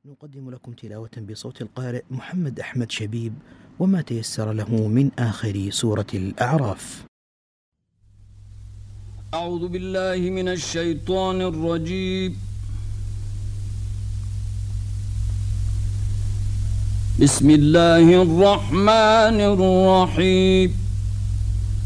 نقدم لكم تلاوة بصوت القارئ محمد أحمد شبيب وما تيسر له من آخر سورة الأعراف. أعوذ بالله من الشيطان الرجيم. بسم الله الرحمن الرحيم.